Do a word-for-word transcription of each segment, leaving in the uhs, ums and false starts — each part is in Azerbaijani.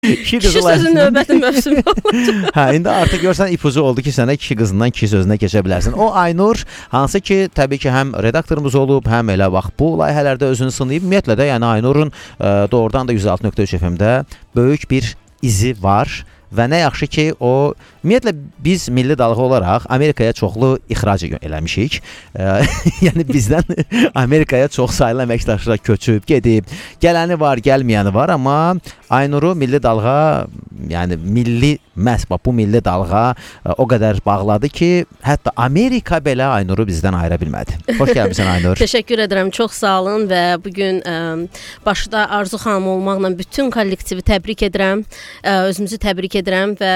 Kişi Kişi sözün növbəti mövsümü olacaq. Hə, indi artıq görsən ipucu oldu ki, sənə kişi qızından kişi sözünə keçə bilərsən. O Aynur, hansı ki, təbii ki, həm redaktorumuz olub, həm elə bax bu layihələrdə özünü sınayıb. Ümumiyyətlə də, yəni Aynurun ə, doğrudan da yüz altı nöqtə üç F M-də böyük bir izi var. Və nə yaxşı ki, o, ümumiyyətlə, biz milli dalğa olaraq Amerikaya çoxlu ixrac eləmişik. Yəni, bizdən Amerikaya çox sayılı əməkdaşlar köçüb, gedib, gələni var, gəlməyəni var, amma Aynuru milli dalğa, yəni milli, məhz bax, bu milli dalğa o qədər bağladı ki, hətta Amerika belə Aynuru bizdən ayıra bilmədi. Xoş gəlmişsən, Aynur. Təşəkkür edirəm, çox sağ olun və bugün ə, başda Arzu xanım olmaqla bütün kollektivi təbrik edirəm, ə, özümüzü təbrik edirəm və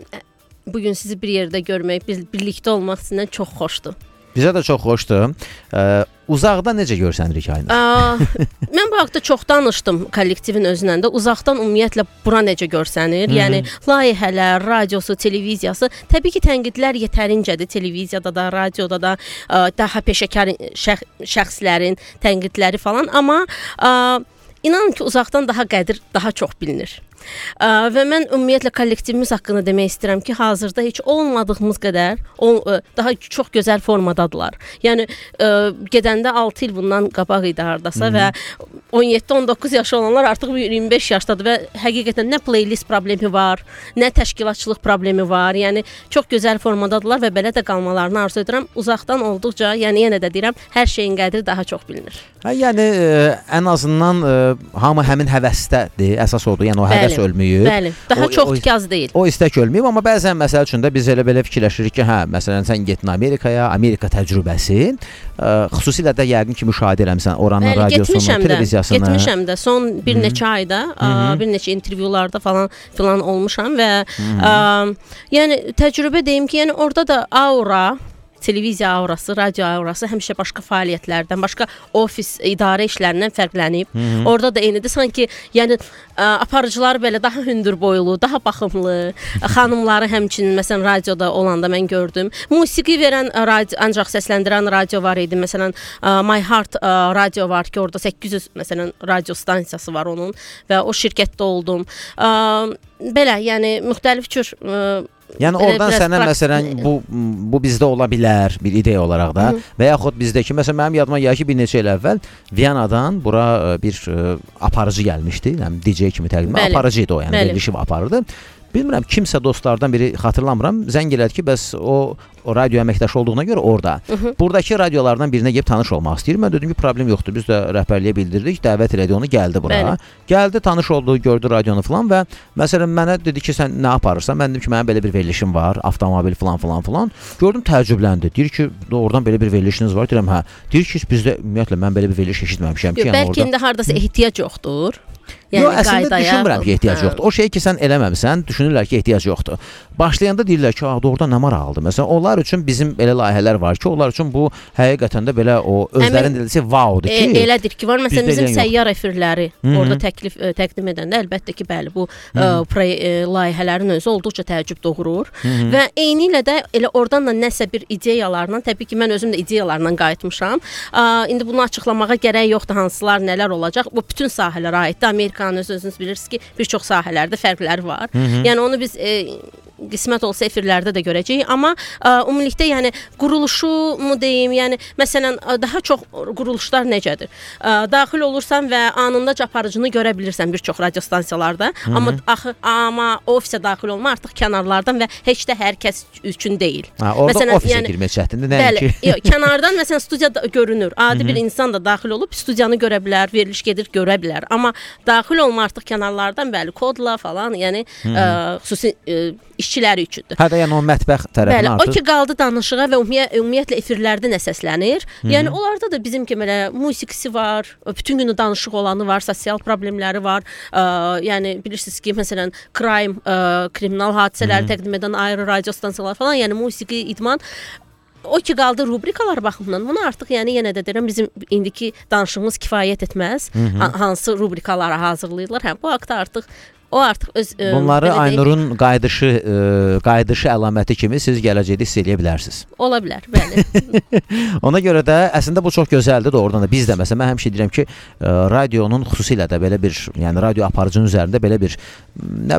bugün sizi bir yerdə görmək, bir, birlikdə olmaq sizdən çox xoşdur. Bizə də çox xoşdur. Ə, uzaqda necə görsənirik Aynur? Ə, mən bu haqda çox danışdım kollektivin özündən də. Uzaqdan ümumiyyətlə bura necə görsənir? Hı -hı. Yəni layihələr, radiosu, televiziyası, təbii ki, tənqidlər yetərincədir televiziyada da, radioda da, ə, daha peşəkar şəx şəxslərin tənqidləri falan, amma ə, inanın ki, uzaqdan daha qədir, daha çox bilinir. Ə, və mən ümumiyyətlə kollektivimiz haqqında demək istəyirəm ki, hazırda heç olmadığımız qədər o, ə, daha çox gözəl formadadılar. Yəni ə, gedəndə altı il bundan qabaq idi hardasa və on yeddi on doqquz yaşı olanlar artıq iyirmi beş yaşdadır və həqiqətən nə playlist problemi var, nə təşkilatçılıq problemi var. Yəni çox gözəl formadadılar və belə də qalmalarını arzu edirəm. Uzaqdan olduqca, yəni yenə də deyirəm, hər şeyin qədri daha çox bilinir. Hə, yəni ə, ən azından ə, hamı həmin həvəsdədir, əsas odur. Yəni o həvəs Bəli, ölməyib. Bəli, daha o, çox o, tikaz deyil. O istək ölməyib, amma bəzən məsəl üçün də biz elə belə fikirləşirik ki, hə, məsələn sən getdin Amerikaya, Amerika təcrübəsi, ə, xüsusilə də yəqin ki, müşahidə eləmisən oranın Bəli, radiosunu, televiziyasını. Getmişəm də, son bir Hı -hı. neçə ayda, Hı -hı. bir neçə intervyularda falan filan olmuşam və ə, yəni təcrübə deyim ki, yəni orada da aura, televiziya aurası, radio aurası həmişə başqa fəaliyyətlərdən, başqa ofis, idarə işlərindən fərqlənib. Hı -hı. Orada da eynidir. Sanki yəni ə, aparıcılar belə daha hündür boylu, daha baxımlı, xanımları həmçinin məsələn radioda olanda mən gördüm. Musiqi verən radio, ancaq səsləndirən radio var idi. Məsələn, ə, My Heart ə, radio var ki, orada səkkiz yüz məsələn radio stansiyası var onun və o şirkətdə oldum. Ə, belə, yəni müxtəlif cür ə, Yəni Belə oradan sənə məsələn bu bu bizdə ola bilər bir ideya olaraq da. Hı. Və yaxud bizdəki məsələn mənim yadıma gəlir ki, bir neçə il əvvəl Viyanadan bura bir ə, aparıcı gəlmişdi. Yəni D J kimi təqdim. Aparıcı idi o, yəni verilişi aparırdı. Bilmirəm, kimsə dostlardan biri, xatırlamıram, zəng elədi ki, bəs o, o radio əməkdaşı olduğuna görə orada. Hı -hı. Buradakı radiolardan birinə gəlib tanış olmaq istəyir. Mən dedim ki, problem yoxdur. Biz də rəhbərliyə bildirdik, dəvət elədi onu, gəldi bura. Bəli. Gəldi, tanış oldu, gördü radionu falan və məsələn mənə dedi ki, sən nə aparırsan? Mən dedim ki, mənim belə bir verilişim var, avtomobil falan falan falan. Gördüm, təəccübləndi. Deyir ki, oradan belə bir verilişiniz var. Deyirəm, hə. Deyir ki, bizdə ümumiyyətlə mən belə bir veriliş eşitməmişəm ki, yəni bəlkə orada. indi hardasa ehtiyac yoxdur. Yəni, Yox, əslində qaydaya, düşünmürəm ki, ehtiyac hə. yoxdur. O şeyi ki, sən eləməmsən, düşünürlər ki, ehtiyac yoxdur. Başlayanda deyirlər ki, doğrudan nə maraqlıdır. Məsələn, onlar üçün bizim elə layihələr var ki, onlar üçün bu həqiqətən də belə o özlərinin dedisi wow-dur ki. E, elədir ki, var. Məsələn, bizim səyyar efirləri Hı -hı. orada təklif ə, təqdim edəndə əlbəttə ki, bəli, bu ə, pre, ə, layihələrin özü olduqca təəccüb doğurur. Hı -hı. Və eynilə də elə oradan da nəsə bir ideyalarla, təbii ki, mən özüm də ideyalarla qayıtmışam. Ə, indi bunu açıqlamağa gərək yoxdur, hansılar, nələr olacaq. Bu bütün sahələrə aiddir. Amerikanın öz özünüz bilirsiniz ki, bir çox sahələrdə fərqləri var. Hı -hı. Yəni onu biz e, qismət olsa efirlərdə də görəcəyik, amma ə, ümumilikdə yəni quruluşu mu deyim, yəni məsələn daha çox quruluşlar necədir? Ə, daxil olursan və anındaca aparıcını görə bilirsən bir çox radio stansiyalarda, Hı -hı. amma axı amma ofisə daxil olma artıq kənarlardan və heç də hər kəs üçün deyil. Ha, orada məsələn, ofisə yəni, girmək çətindir, nəinki? Bəli, yox, kənardan məsələn studiyada görünür. Adi Hı -hı. bir insan da daxil olub studiyanı görə bilər, veriliş gedir görə bilər, amma daxil olma artıq kənarlardan bəli kodla falan, yəni ə, xüsusi ə, işçiləri üçündür. Hə də yəni o mətbəx tərəfinə Bəli, artıq. O ki qaldı danışığa və ümumiyyətlə efirlərdə nə səslənir. Hı -hı. Yəni onlarda da bizim kimi elə musiqisi var, bütün günü danışıq olanı var, sosial problemləri var. Ə, yəni bilirsiniz ki, məsələn, crime, ə, kriminal hadisələri təqdim edən ayrı radio stansiyaları falan, yəni musiqi, idman. O ki qaldı rubrikalar baxımından. Bunu artıq yəni yenə də deyirəm, bizim indiki danışığımız kifayət etməz. Hı -hı. Hansı rubrikalara hazırlayırlar? Hə, bu haqda artıq O artıq öz ə, bunları Aynurun qayıdışı, ə, qayıdışı əlaməti kimi siz gələcəkdə hiss edə bilərsiniz. Ola bilər, bəli. Ona görə də əslində bu çox gözəldir. Doğrudan da biz də məsələn mən həmişə deyirəm ki, ə, radionun xüsusilə də belə bir, yəni radio aparıcının üzərində belə bir nə